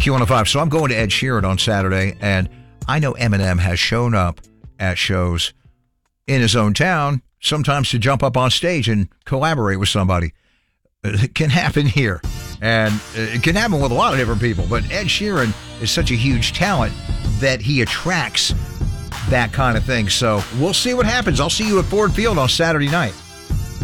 Q105. So I'm going to Ed Sheeran on Saturday, and I know Eminem has shown up at shows in his own town, sometimes to jump up on stage and collaborate with somebody. It can happen here, and it can happen with a lot of different people, but Ed Sheeran is such a huge talent that he attracts that kind of thing. So we'll see what happens. I'll see you at Ford Field on Saturday night.